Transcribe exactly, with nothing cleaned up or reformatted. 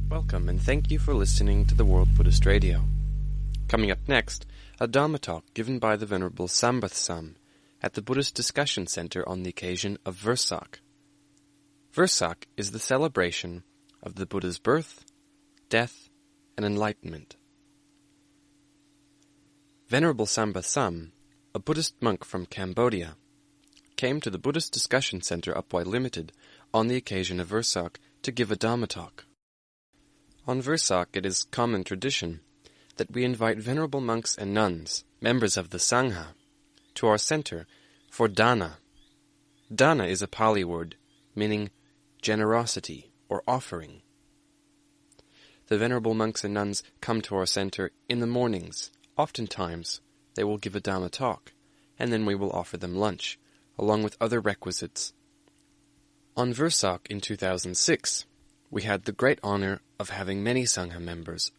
Welcome and thank you for listening to the World Buddhist Radio. Coming up next, a Dhamma talk given by the Venerable Sambath Sam at the Buddhist Discussion Center on the occasion of Vesak. Vesak is the celebration of the Buddha's birth, death, and enlightenment. Venerable Sambath Sam, a Buddhist monk from Cambodia, came to the Buddhist Discussion Center Upwai Limited on the occasion of Vesak to give a Dhamma talk. On Vesak, it is common tradition that we invite venerable monks and nuns, members of the Sangha, to our center for dana. Dana is a Pali word meaning generosity or offering. The venerable monks and nuns come to our center in the mornings. Oftentimes, they will give a Dhamma talk, and then we will offer them lunch, along with other requisites. On Vesak in two thousand six, we had the great honor of having many Sangha members